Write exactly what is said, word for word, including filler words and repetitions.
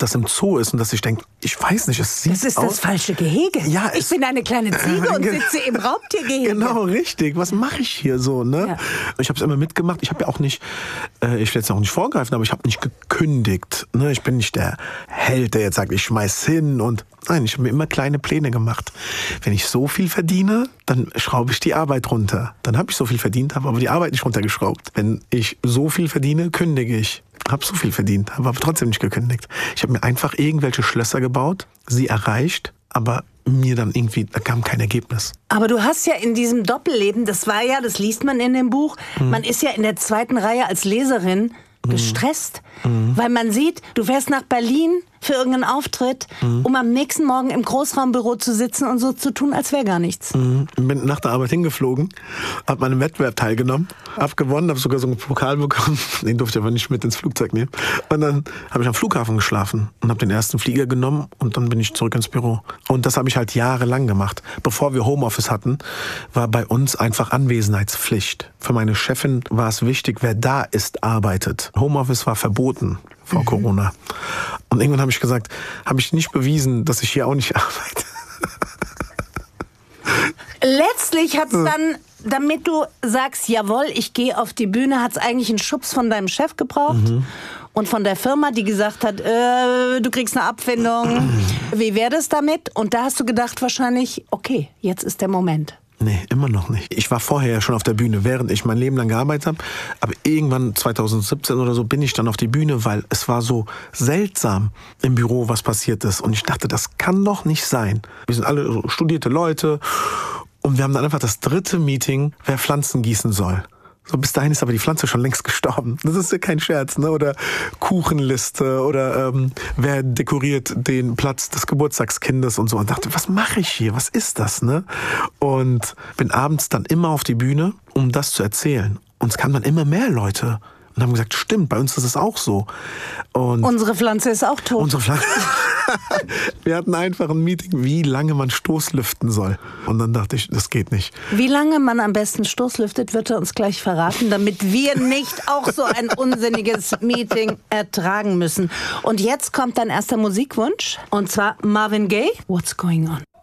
das im Zoo ist und dass ich denke, ich weiß nicht, es sieht aus... Das ist das falsche Gehege. Ja, ich es, bin eine kleine Ziege und sitze im Raubtiergehege. Genau, richtig. Was mache ich hier so? Ne? Ja. Ich habe es immer mitgemacht. Ich habe ja auch nicht, äh, ich will jetzt auch nicht vorgreifen, aber ich habe nicht gekündigt. Ne? Ich bin nicht der Held, der jetzt sagt, ich schmeiß hin und... Nein, ich habe mir immer kleine Pläne gemacht. Wenn ich so viel verdiene, dann schraube ich die Arbeit runter. Dann habe ich so viel verdient, habe aber die Arbeit nicht runtergeschraubt. Wenn ich so viel verdiene, kündige ich. Habe so viel verdient, habe aber trotzdem nicht gekündigt. Ich habe mir einfach irgendwelche Schlösser gebaut, sie erreicht, aber mir dann irgendwie, da kam kein Ergebnis. Aber du hast ja in diesem Doppelleben, das war ja, das liest man in dem Buch, hm. man ist ja in der zweiten Reihe als Leserin gestresst, mhm. weil man sieht, du fährst nach Berlin für irgendeinen Auftritt, mhm. um am nächsten Morgen im Großraumbüro zu sitzen und so zu tun, als wäre gar nichts. Mhm. Bin nach der Arbeit hingeflogen, habe an einem Wettbewerb teilgenommen, habe gewonnen, habe sogar so einen Pokal bekommen, den durfte ich aber nicht mit ins Flugzeug nehmen. Und dann habe ich am Flughafen geschlafen und habe den ersten Flieger genommen und dann bin ich zurück ins Büro. Und das habe ich halt jahrelang gemacht. Bevor wir Homeoffice hatten, war bei uns einfach Anwesenheitspflicht. Für meine Chefin war es wichtig, wer da ist, arbeitet. Homeoffice war verboten vor mhm. Corona. Und irgendwann habe ich gesagt, habe ich nicht bewiesen, dass ich hier auch nicht arbeite. Letztlich hat es dann, damit du sagst, jawohl, ich gehe auf die Bühne, hat es eigentlich einen Schubs von deinem Chef gebraucht mhm. und von der Firma, die gesagt hat, äh, du kriegst eine Abfindung. Wie wäre das damit? Und da hast du gedacht wahrscheinlich, okay, jetzt ist der Moment. Nee, immer noch nicht. Ich war vorher ja schon auf der Bühne, während ich mein Leben lang gearbeitet habe. Aber irgendwann zwanzig siebzehn oder so bin ich dann auf die Bühne, weil es war so seltsam im Büro, was passiert ist. Und ich dachte, das kann doch nicht sein. Wir sind alle studierte Leute und wir haben dann einfach das dritte Meeting, wer Pflanzen gießen soll. So, bis dahin ist aber die Pflanze schon längst gestorben. Das ist ja kein Scherz, ne? Oder Kuchenliste oder ähm, wer dekoriert den Platz des Geburtstagskindes und so. Und dachte, was mache ich hier? Was ist das, ne? Und bin abends dann immer auf die Bühne, um das zu erzählen. Und es kamen dann immer mehr Leute und haben gesagt, stimmt, bei uns ist es auch so. Und unsere Pflanze ist auch tot. Unsere Pflanze. Wir hatten einfach ein Meeting, wie lange man Stoßlüften soll. Und dann dachte ich, das geht nicht. Wie lange man am besten Stoßlüftet, wird er uns gleich verraten, damit wir nicht auch so ein unsinniges Meeting ertragen müssen. Und jetzt kommt dein erster Musikwunsch, und zwar Marvin Gaye, What's Going On?